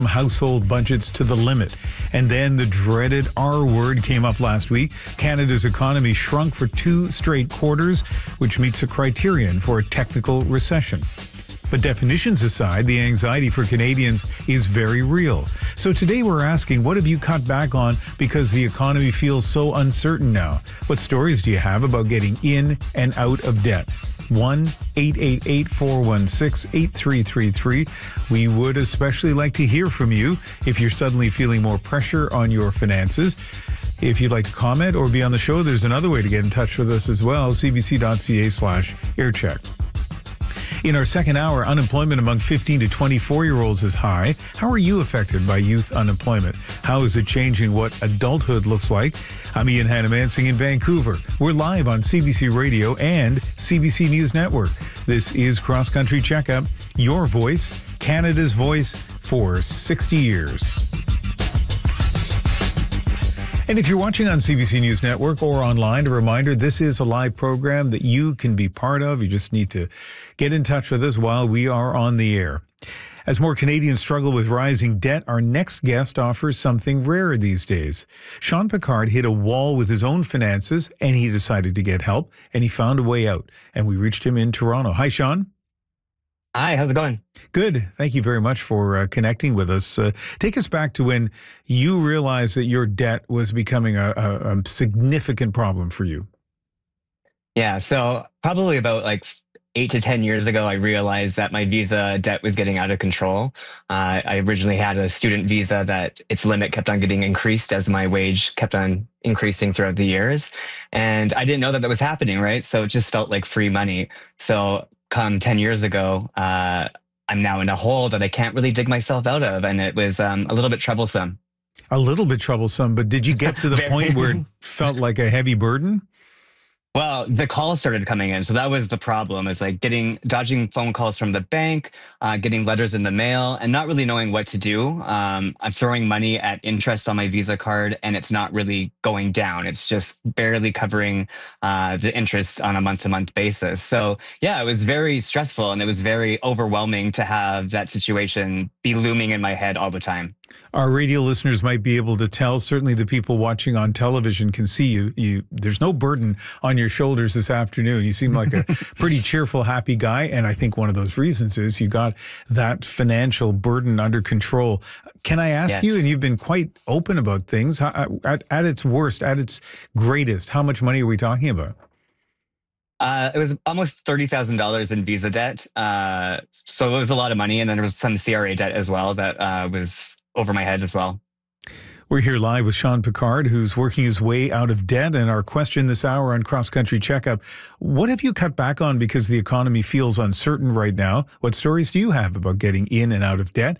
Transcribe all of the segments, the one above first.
household budgets to the limit. And then the dreaded R word came up last week. Canada's economy shrunk for 2 straight quarters, which meets a criterion for a technical recession. But definitions aside, the anxiety for Canadians is very real. So today we're asking, what have you cut back on because the economy feels so uncertain now? What stories do you have about getting in and out of debt? 1-888-416-8333. We would especially like to hear from you if you're suddenly feeling more pressure on your finances. If you'd like to comment or be on the show, there's another way to get in touch with us as well, cbc.ca/aircheck. In our second hour, unemployment among 15 to 24-year-olds is high. How are you affected by youth unemployment? How is it changing what adulthood looks like? I'm Ian Hannamansing in Vancouver. We're live on CBC Radio and CBC News Network. This is Cross Country Checkup, your voice, Canada's voice for 60 years. And if you're watching on CBC News Network or online, a reminder, this is a live program that you can be part of. You just need to get in touch with us while we are on the air. As more Canadians struggle with rising debt, our next guest offers something rare these days. Sean Picard hit a wall with his own finances, and he decided to get help, and he found a way out. And we reached him in Toronto. Hi, Sean. Hi, how's it going? Good. Thank you very much for connecting with us. Take us back to when you realized that your debt was becoming a significant problem for you. Yeah, so probably about 8 to 10 years ago, I realized that my visa debt was getting out of control. I originally had a student visa that its limit kept on getting increased as my wage kept on increasing throughout the years. And I didn't know that was happening, right? So it just felt like free money. So come 10 years ago, I'm now in a hole that I can't really dig myself out of. And it was a little bit troublesome. A little bit troublesome, but did you get to the point where it felt like a heavy burden? Well, the calls started coming in. So that was the problem, is dodging phone calls from the bank, getting letters in the mail, and not really knowing what to do. I'm throwing money at interest on my Visa card, and it's not really going down. It's just barely covering the interest on a month-to-month basis. So yeah, it was very stressful, and it was very overwhelming to have that situation be looming in my head all the time. Our radio listeners might be able to tell. Certainly the people watching on television can see you. There's no burden on your shoulders this afternoon. You seem like a pretty cheerful, happy guy. And I think one of those reasons is you got that financial burden under control. Can I ask you, and you've been quite open about things, at its worst, at its greatest, how much money are we talking about? It was almost $30,000 in visa debt. So it was a lot of money. And then there was some CRA debt as well that was over my head as well. We're here live with Sean Picard, who's working his way out of debt. And our question this hour on Cross Country Checkup, what have you cut back on because the economy feels uncertain right now? What stories do you have about getting in and out of debt?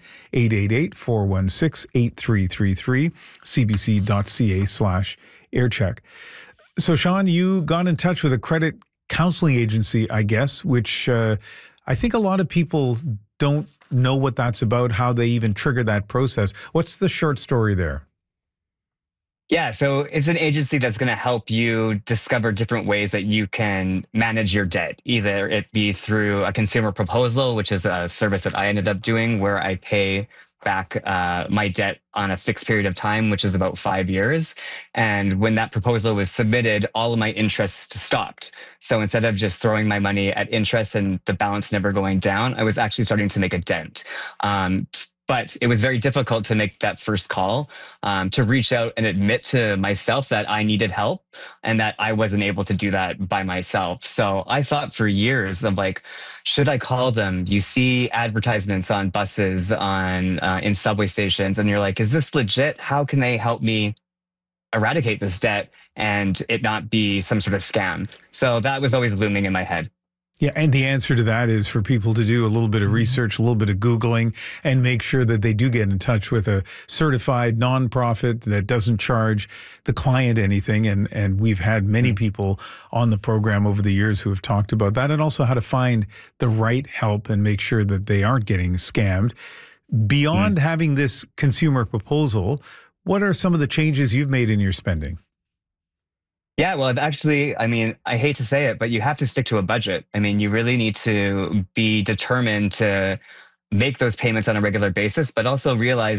888-416-8333, cbc.ca/aircheck. So, Sean, you got in touch with a credit counseling agency, I guess, which I think a lot of people don't know what that's about, how they even trigger that process. What's the short story there? Yeah, so it's an agency that's going to help you discover different ways that you can manage your debt. Either it be through a consumer proposal, which is a service that I ended up doing where I pay back my debt on a fixed period of time, which is about 5 years. And when that proposal was submitted, all of my interest stopped. So instead of just throwing my money at interest and the balance never going down, I was actually starting to make a dent. But it was very difficult to make that first call, to reach out and admit to myself that I needed help and that I wasn't able to do that by myself. So I thought for years of should I call them? You see advertisements on buses, in subway stations, and you're like, is this legit? How can they help me eradicate this debt and it not be some sort of scam? So that was always looming in my head. Yeah, and the answer to that is for people to do a little bit of research, a little bit of Googling, and make sure that they do get in touch with a certified nonprofit that doesn't charge the client anything. And we've had many people on the program over the years who have talked about that, and also how to find the right help and make sure that they aren't getting scammed. Beyond having this consumer proposal, what are some of the changes you've made in your spending? Yeah, well, I hate to say it, but you have to stick to a budget. You really need to be determined to make those payments on a regular basis, but also realize